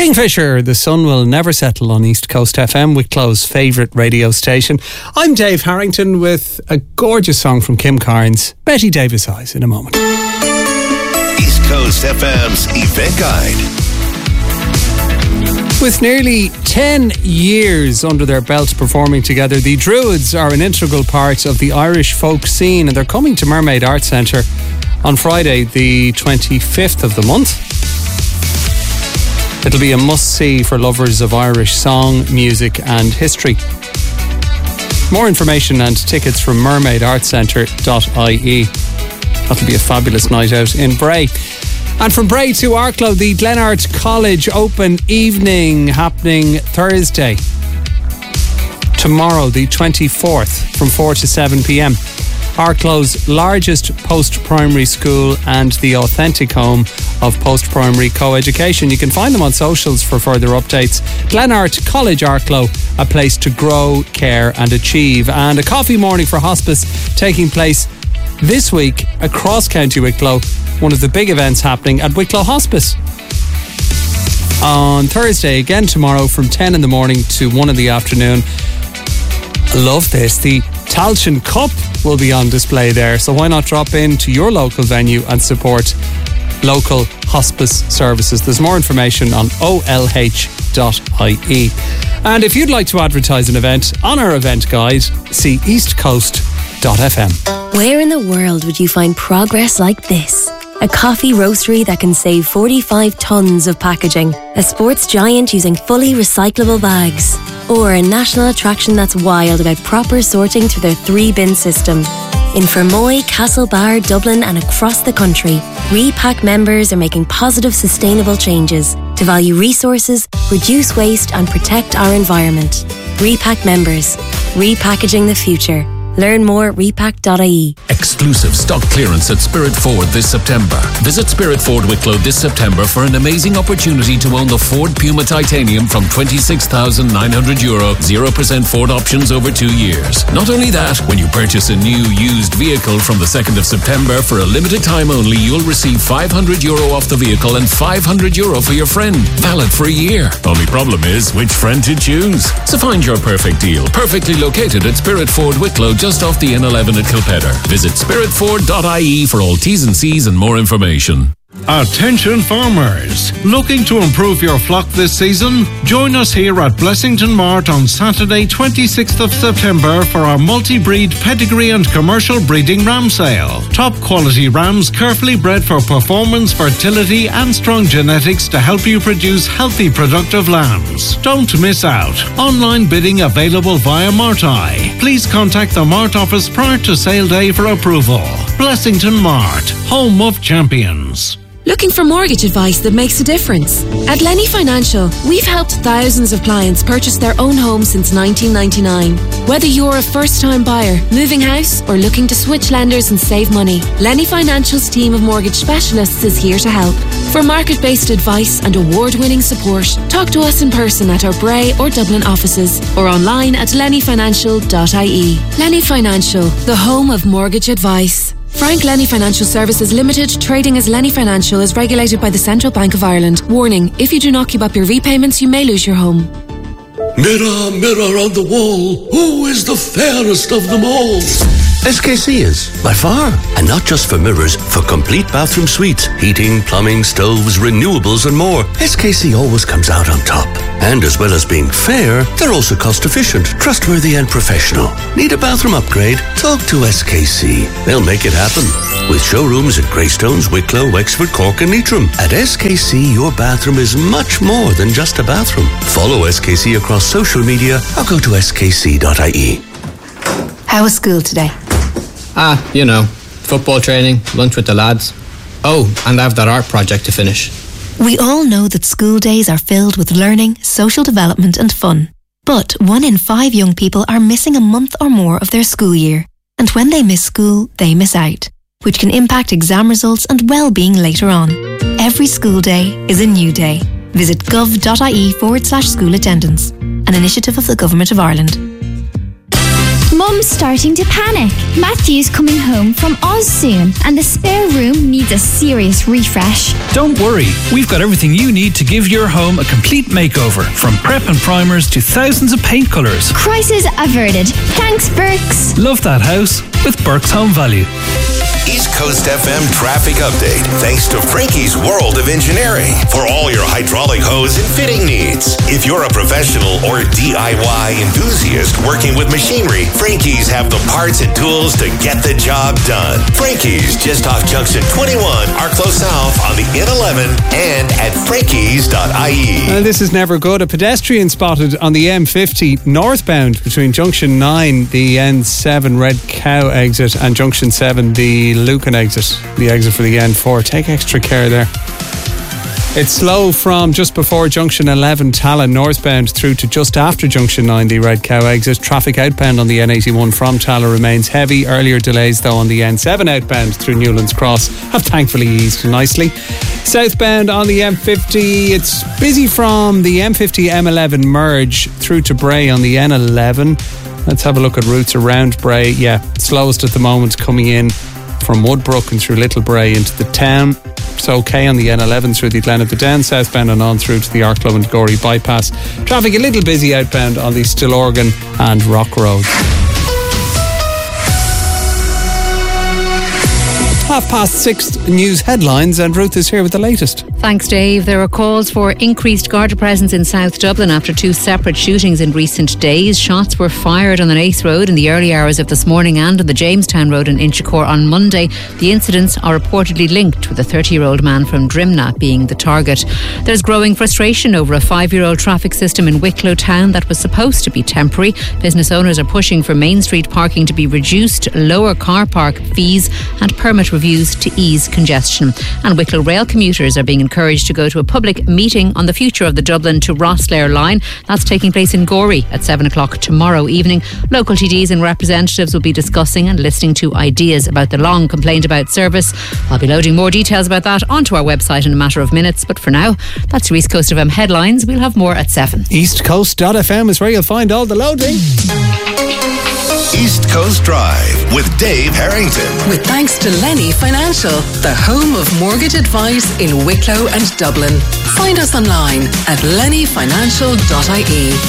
Kingfisher, the sun will never settle on East Coast FM, Wicklow's favourite radio station. I'm Dave Harrington with a gorgeous song from Kim Carnes, Betty Davis Eyes, in a moment. East Coast FM's Event Guide. With nearly 10 years under their belts performing together, the Druids are an integral part of the Irish folk scene, and they're coming to Mermaid Arts Centre on Friday, the 25th of the month. It'll be a must-see for lovers of Irish song, music and history. More information and tickets from mermaidartscentre.ie. That'll be a fabulous night out in Bray. And from Bray to Arklow, the Glenart College Open Evening happening Thursday, tomorrow the 24th, from 4 to 7 p.m. Arklow's largest post-primary school and the authentic home of post-primary co-education. You can find them on socials for further updates. Glenart College Arklow, a place to grow, care and achieve. And a coffee morning for hospice taking place this week across County Wicklow. One of the big events happening at Wicklow Hospice. On Thursday, again tomorrow, from 10 in the morning to 1 in the afternoon. I love this. The Tailteann Cup will be on display there, so why not drop in to your local venue and support local hospice services. There's more information on olh.ie. And if you'd like to advertise an event on our event guide, see eastcoast.fm. Where in the world would you find progress like this? A coffee roastery that can save 45 tonnes of packaging, a sports giant using fully recyclable bags, or a national attraction that's wild about proper sorting through their 3-bin system. In Fermoy, Castlebar, Dublin and across the country, Repack members are making positive, sustainable changes to value resources, reduce waste and protect our environment. Repack members, repackaging the future. Learn more at repack.ie. Exclusive stock clearance at Spirit Ford this September. Visit Spirit Ford Wicklow this September for an amazing opportunity to own the Ford Puma Titanium from €26,900, 0% Ford options over 2 years. Not only that, when you purchase a new used vehicle from the 2nd of September, for a limited time only, you'll receive €500 off the vehicle and €500 for your friend. Valid for a year. Only problem is which friend to choose. So find your perfect deal. Perfectly located at Spirit Ford Wicklow, just off the N11 at Kilpedder. Visit spiritford.ie for all T's and C's and more information. Attention farmers! Looking to improve your flock this season? Join us here at Blessington Mart on Saturday 26th of September for our multi-breed pedigree and commercial breeding ram sale. Top quality rams carefully bred for performance, fertility and strong genetics to help you produce healthy, productive lambs. Don't miss out. Online bidding available via Marti. Please contact the Mart office prior to sale day for approval. Blessington Mart, home of champions. Looking for mortgage advice that makes a difference? At Lenny Financial, we've helped thousands of clients purchase their own home since 1999. Whether you're a first-time buyer, moving house, or looking to switch lenders and save money, Lenny Financial's team of mortgage specialists is here to help. For market-based advice and award-winning support, talk to us in person at our Bray or Dublin offices or online at lennyfinancial.ie. Lenny Financial, the home of mortgage advice. Frank Lenny Financial Services Limited, trading as Lenny Financial, is regulated by the Central Bank of Ireland. Warning, if you do not keep up your repayments, you may lose your home. Mirror, mirror on the wall, who is the fairest of them all? SKC is, by far. And not just for mirrors, for complete bathroom suites, heating, plumbing, stoves, renewables and more. SKC always comes out on top. And as well as being fair, they're also cost efficient, trustworthy and professional. Need a bathroom upgrade? Talk to SKC. They'll make it happen. With showrooms at Greystones, Wicklow, Wexford, Cork and Leitrim. At SKC, your bathroom is much more than just a bathroom. Follow SKC across social media or go to skc.ie. How was school today? You know, football training, lunch with the lads. Oh, and I have that art project to finish. We all know that school days are filled with learning, social development and fun. But 1 in 5 young people are missing a month or more of their school year. And when they miss school, they miss out, which can impact exam results and well-being later on. Every school day is a new day. Visit gov.ie/school attendance, an initiative of the Government of Ireland. Mum's starting to panic. Matthew's coming home from Oz soon, and the spare room needs a serious refresh. Don't worry, we've got everything you need to give your home a complete makeover, from prep and primers to thousands of paint colours. Crisis averted. Thanks, Burks. Love that house with Burks Home Value. East Coast FM traffic update, thanks to Frankie's World of Engineering for all your hydraulic hose and fitting needs. If you're a professional or DIY enthusiast working with machinery, Frankie's have the parts and tools to get the job done. Frankie's, just off Junction 21, Arklow South on the N11 and at frankies.ie. And this is never good. A pedestrian spotted on the M50 northbound between Junction 9, the N7 Red Cow exit, and Junction 7, the Lucan exit, the exit for the N4. Take extra care there. It's slow from just before Junction 11 Tala northbound through to just after Junction 9, the Red Cow exit. Traffic outbound on the N81 from Tala remains heavy. Earlier delays though on the N7 outbound through Newlands Cross have thankfully eased nicely. Southbound on the M50, it's busy from the M50 M11 merge through to Bray on the N11. Let's have a look at routes around Bray. Yeah, slowest at the moment coming in from Woodbrook and through Little Bray into the town. It's okay on the N11 through the Glen of the Down southbound and on through to the Arklow and Gorey bypass. Traffic a little busy outbound on the Stillorgan and Rock Road. 6:30 news headlines, and Ruth is here with the latest. Thanks, Dave. There are calls for increased Garda presence in South Dublin after two separate shootings in recent days. Shots were fired on the Naas Road in the early hours of this morning and on the Jamestown Road in Inchicore on Monday. The incidents are reportedly linked with a 30-year-old man from Drimnagh being the target. There's growing frustration over a 5-year-old traffic system in Wicklow town that was supposed to be temporary. Business owners are pushing for Main Street parking to be reduced, lower car park fees and permit reviews to ease congestion. And Wicklow rail commuters are being encouraged to go to a public meeting on the future of the Dublin to Rosslare line. That's taking place in Gorey at 7 o'clock tomorrow evening. Local TDs and representatives will be discussing and listening to ideas about the long complained about service. I'll be loading more details about that onto our website in a matter of minutes, but for now, that's your East Coast FM headlines. We'll have more at 7. EastCoast.fm is where you'll find all the loading. East Coast Drive with Dave Harrington. With thanks to Lenny Financial, the home of mortgage advice in Wicklow and Dublin. Find us online at lennyfinancial.ie.